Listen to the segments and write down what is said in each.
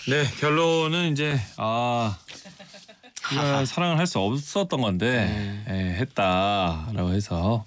네, 결론은 이제 우리가 사랑을 할 수 없었던 건데 했다라고 해서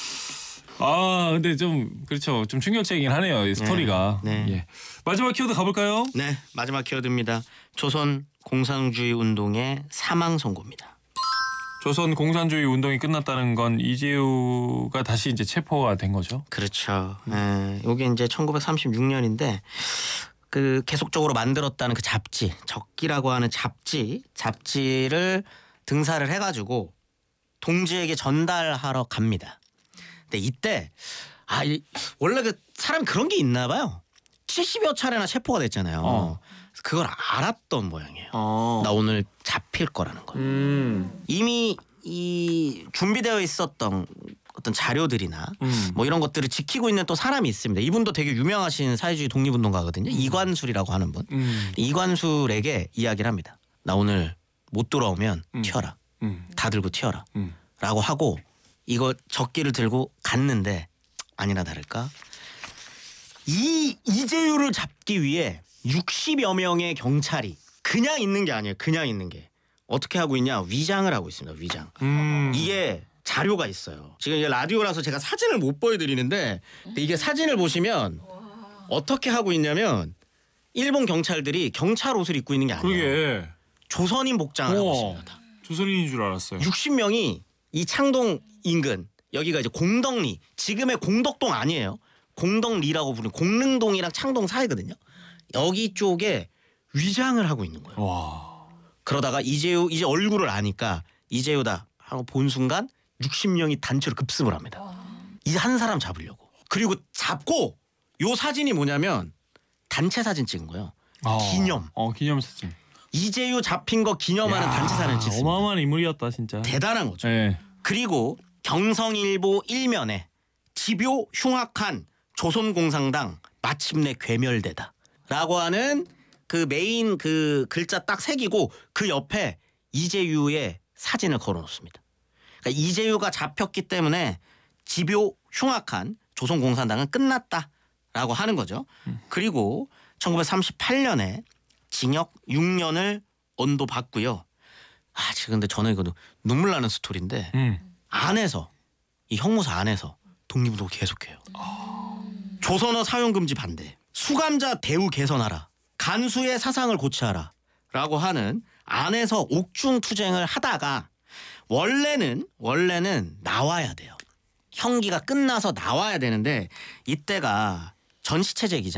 근데 좀 그렇죠. 좀 충격적이긴 하네요. 이 스토리가. 네. 예. 마지막 키워드 가볼까요? 네, 마지막 키워드입니다. 조선 공산주의 운동의 사망 선고입니다. 조선 공산주의 운동이 끝났다는 건 이재우가 다시 이제 체포가 된 거죠. 그렇죠. 이게 이제 1936년인데 그 계속적으로 만들었다는 그 잡지, 적기라고 하는 잡지를 등사를 해가지고 동지에게 전달하러 갑니다. 근데 이때 원래 그 사람이 그런 게 있나 봐요. 70여 차례나 체포가 됐잖아요. 그걸 알았던 모양이에요. 나 오늘 잡힐 거라는 걸. 이미 이 준비되어 있었던 어떤 자료들이나 뭐 이런 것들을 지키고 있는 또 사람이 있습니다. 이분도 되게 유명하신 사회주의 독립운동가거든요. 이관술이라고 하는 분. 이관술에게 이야기를 합니다. 나 오늘 못 돌아오면 튀어라. 다 들고 튀어라. 라고 하고 이거 적기를 들고 갔는데 아니나 다를까 이재유를 잡기 위해 60여 명의 경찰이 그냥 있는 게 아니에요. 그냥 있는 게. 어떻게 하고 있냐. 위장을 하고 있습니다. 위장. 이게 자료가 있어요. 지금 이제 라디오라서 제가 사진을 못 보여드리는데 이게 사진을 보시면 어떻게 하고 있냐면 일본 경찰들이 경찰 옷을 입고 있는 게 아니에요. 그게 조선인 복장을 하고 있습니다. 조선인인 줄 알았어요. 60명이 이 창동 인근 여기가 이제 공덕리 지금의 공덕동 아니에요. 공덕리라고 부르는 공릉동이랑 창동 사이거든요. 여기 쪽에 위장을 하고 있는 거예요. 와. 그러다가 이재유 이제 얼굴을 아니까 이재유다 하고 본 순간 60명이 단체로 급습을 합니다. 이제 한 사람 잡으려고. 그리고 잡고 요 사진이 뭐냐면 단체 사진 찍은 거예요. 기념. 기념 사진. 이재유 잡힌 거 기념하는 단체 사진을 찍습니다. 어마어마한 인물이었다 진짜. 대단한 거죠. 네. 그리고 경성일보 1면에 집요 흉악한 조선공산당 마침내 괴멸되다 라고 하는 그 메인 그 글자 딱 새기고 그 옆에 이재유의 사진을 걸어놓습니다. 그러니까 이재유가 잡혔기 때문에 집요 흉악한 조선공산당은 끝났다라고 하는 거죠. 그리고 1938년에 징역 6년을 언도받고요. 지금 근데 저는 이거 눈물 나는 스토리인데 안에서 이 형무소 안에서 독립운동 계속해요. 조선어 사용금지 반대, 수감자 대우 개선하라, 간수의 사상을 고치하라 라고 하는 안에서 옥중투쟁을 하다가 원래는 나와야 돼요. 형기가 끝나서 나와야 되는데 이때가 전시체제기잖아요.